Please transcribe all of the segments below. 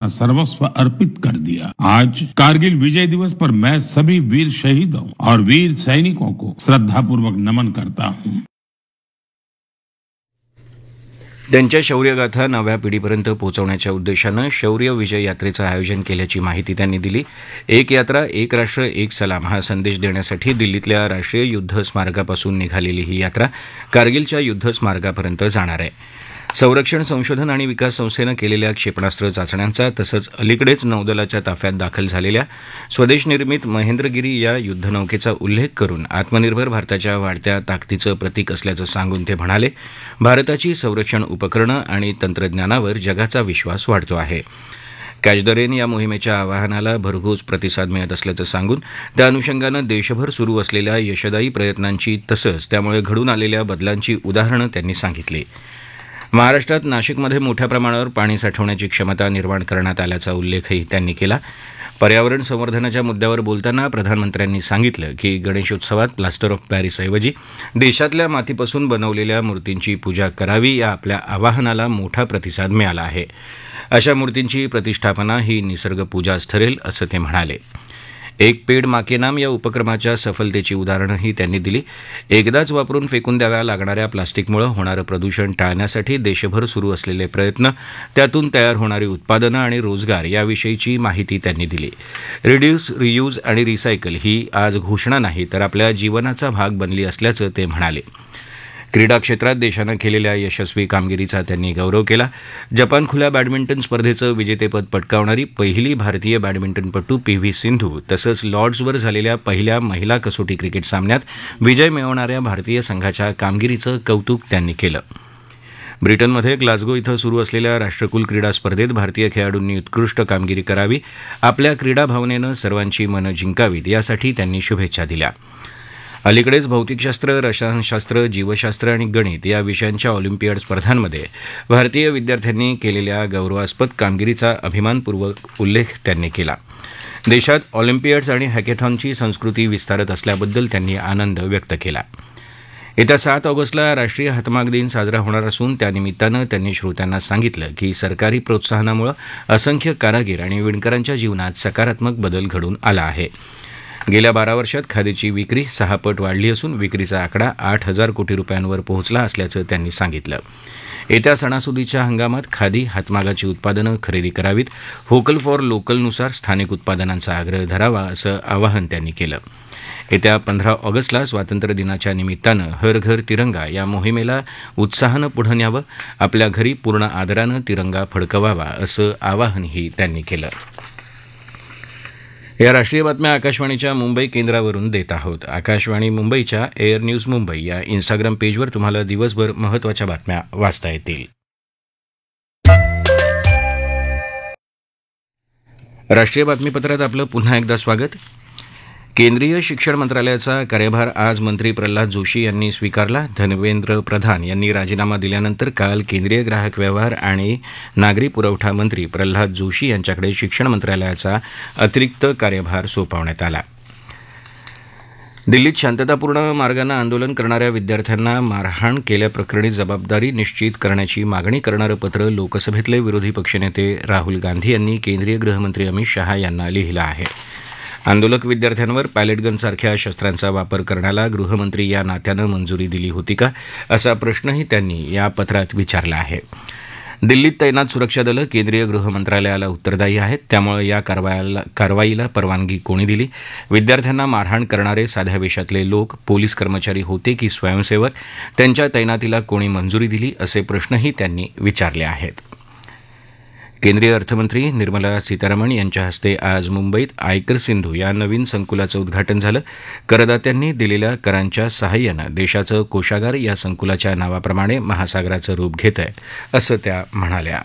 सर्वस्व अर्पित कर दिया। आज कारगिल विजय दिवस पर मैं सभी वीर शहीदों और वीर सैनिकों को श्रद्धापूर्वक नमन करता हूँ। त्यांच्या शौर्यगाथा नव्या पिढीपर्यंत पोहोचवण्याच्या उद्देशानं शौर्य विजय यात्रेचं आयोजन केल्याची माहिती त्यांनी दिली। एक यात्रा एक राष्ट्र एक सलाम हा संदेश देण्यासाठी दिल्लीतल्या राष्ट्रीय युद्ध स्मारकापासून निघालेली ही यात्रा कारगिलच्या युद्ध स्मारकापर्यंत जाणार आहे। संरक्षण संशोधन आणि विकास संस्थेनं केलेल्या क्षेपणास्त्र चाचण्यांचा तसंच अलीकडेच नौदलाच्या ताफ्यात दाखल झालेल्या स्वदेश निर्मित महेंद्रगिरी या युद्धनौकेचा उल्लेख करून आत्मनिर्भर भारताच्या वाढत्या ताकदीचं प्रतीक असल्याचं सांगून ते म्हणाले, भारताची संरक्षण उपकरणं आणि तंत्रज्ञानावर जगाचा विश्वास वाढतो आहे। कॅच द रेन या मोहिमेच्या आवाहनाला भरघोस प्रतिसाद मिळत असल्याचं सांगून त्या अनुषंगानं देशभर सुरू असलेल्या यशदायी प्रयत्नांची तसंच त्यामुळे घडून आलेल्या बदलांची उदाहरणं त्यांनी सांगितली। महाराष्ट्रात नाशिकमध्ये मोठ्या प्रमाणावर पाणी साठवण्याची क्षमता निर्माण करण्यात आल्याचा उल्लेखही त्यांनी केला। पर्यावरण संवर्धनाच्या मुद्द्यावर बोलताना प्रधानमंत्र्यांनी सांगितलं की गणेशोत्सवात प्लास्टर ऑफ पॅरिसऐवजी देशातल्या मातीपासून बनवलेल्या मूर्तींची पूजा करावी या आपल्या आवाहनाला मोठा प्रतिसाद मिळाला आहे। अशा मूर्तींची प्रतिष्ठापना ही निसर्गपूजाच ठरेल असं ते म्हणाले। एक पेड माँ के नाम या उपक्रमाच्या सफलतेची उदाहरणंही त्यांनी दिली। एकदाच वापरून फेकून द्याव्या लागणाऱ्या प्लास्टिकमुळे होणारं प्रदूषण टाळण्यासाठी देशभर सुरू असलेले प्रयत्न, त्यातून तयार होणारी उत्पादनं आणि रोजगार याविषयीची माहिती त्यांनी दिली। रिड्यूस, रियूज आणि रिसायकल ही आज घोषणा नाही तर आपल्या जीवनाचा भाग बनली असल्याचं ते म्हणाले। क्रीडा क्षेत्रात देशानं केलेल्या यशस्वी कामगिरीचा त्यांनी गौरव केला। जपान खुल्या बॅडमिंटन स्पर्धेचं विजेतेपद पटकावणारी पहिली भारतीय बॅडमिंटनपटू PV सिंधू तसंच लॉर्ड्सवर झालेल्या पहिल्या महिला कसोटी क्रिकेट सामन्यात विजय मिळवणाऱ्या भारतीय संघाच्या कामगिरीचं कौतुक त्यांनी केलं। ब्रिटनमध्ये ग्लासगो इथं सुरू असलेल्या राष्ट्रकुल क्रीडा स्पर्धेत भारतीय खेळाडूंनी उत्कृष्ट कामगिरी करावी, आपल्या क्रीडा भावनेनं सर्वांची मनं जिंकावीत यासाठी त्यांनी शुभेच्छा दिल्या। अलीकडेच भौतिकशास्त्र, रसायनशास्त्र, जीवशास्त्र आणि गणित या विषयांच्या ऑलिम्पियाड स्पर्धांमध्ये भारतीय विद्यार्थ्यांनी केलेल्या गौरवास्पद कामगिरीचा अभिमानपूर्वक उल्लेख त्यांनी केला। देशात ऑलिम्पियाड्स आणि हॅकेथॉनची संस्कृती विस्तारत असल्याबद्दल त्यांनी आनंद व्यक्त केला। येत्या 7 ऑगस्टला राष्ट्रीय हातमाग दिन साजरा होणार असून त्यानिमित्तानं त्यांनी श्रोत्यांना सांगितलं की सरकारी प्रोत्साहनामुळे असंख्य कारागीर आणि विणकरांच्या जीवनात सकारात्मक बदल घडून आला आहे। गेल्या 12 वर्षात खादीची विक्री 6 पट वाढली असून विक्रीचा आकडा 8,000 कोटी रुपयांवर पोहोचला असल्याचं त्यांनी सांगितलं। येत्या सणासुदीच्या हंगामात खादी हातमागाची उत्पादनं खरेदी करावीत, व्होकल फॉर लोकलनुसार स्थानिक उत्पादनांचा आग्रह धरावा असं आवाहन त्यांनी केलं। येत्या 15 ऑगस्टला स्वातंत्र्य दिनाच्या निमित्तानं हर घर तिरंगा या मोहिमेला उत्साहानं पुढं न्यावं, आपल्या घरी पूर्ण आदरानं तिरंगा फडकवावा असं आवाहनही त्यांनी केलं। या राष्ट्रीय बातम्या आकाशवाणीच्या मुंबई केंद्रावरून देत आहोत। आकाशवाणी मुंबईच्या एअर न्यूज मुंबई या इन्स्टाग्राम पेजवर तुम्हाला दिवसभर महत्त्वाच्या बातम्या वाचता येतील। राष्ट्रीय बातमीपत्रात आपलं पुन्हा एकदा स्वागत। केंद्रीय शिक्षण मंत्रालयाचा कार्यभार आज मंत्री प्रल्हाद जोशी यांनी स्वीकारला। धर्मेंद्र प्रधान यांनी राजीनामा दिल्यानंतर काल केंद्रीय ग्राहक व्यवहार आणि नागरी पुरवठा मंत्री प्रल्हाद जोशी यांच्याकडे शिक्षण मंत्रालयाचा अतिरिक्त कार्यभार सोपवण्यात आला। दिल्लीत शांततापूर्ण मार्गानं आंदोलन करणाऱ्या विद्यार्थ्यांना मारहाण केल्याप्रकरणी जबाबदारी निश्चित करण्याची मागणी करणारं पत्र लोकसभेतले विरोधी पक्षनेते राहुल गांधी यांनी केंद्रीय गृहमंत्री अमित शहा यांना लिहिलं आहे। आंदोलक विद्यार्थ्यांवर पॅलेटगनसारख्या शस्त्रांचा वापर करण्याला गृहमंत्री या नात्यानं मंजुरी दिली होती का, असा प्रश्नही त्यांनी या पत्रात विचारला आहे। दिल्लीत तैनात सुरक्षा दलं केंद्रीय गृह मंत्रालयाला उत्तरदायी आहेत, त्यामुळे या कारवाईला परवानगी कोणी दिली? विद्यार्थ्यांना मारहाण करणारे साध्या वेशातले लोक पोलीस कर्मचारी होते की स्वयंसेवक? त्यांच्या तैनातीला कोणी मंजुरी दिली? असे प्रश्नही त्यांनी विचारले आहेत। केंद्रीय अर्थमंत्री निर्मला सीतारामन यांच्या हस्ते आज मुंबईत आयकर सिंधू या नवीन संकुलाचं उद्घाटन झालं। करदात्यांनी दिलेल्या करांच्या सहाय्यानं देशाचं कोषागार या संकुलाच्या नावाप्रमाणे महासागराचं रूप घेत आहे, असं त्या म्हणाल्या।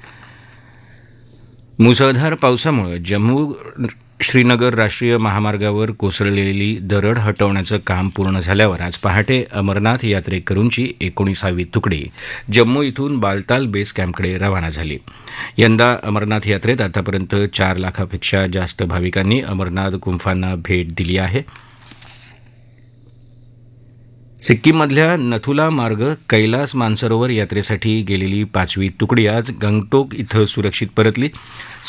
मुसळधार पावसामुळे जम्मू श्रीनगर राष्ट्रीय महामार्गावर कोसळलेली दरड हटवण्याचं काम पूर्ण झाल्यावर आज पहाटे अमरनाथ यात्रेकरूंची 19वी तुकडी जम्मू इथून बालताल बेस कॅम्पकडे रवाना झाली। यंदा अमरनाथ यात्रेत आतापर्यंत 4 लाखापेक्षा जास्त भाविकांनी अमरनाथ गुंफांना भेट दिली आहे। सिक्कीममधल्या नथुला मार्ग कैलास मानसरोवर यात्रेसाठी गेलेली 5वी तुकडी आज गंगटोक इथं सुरक्षित परतली।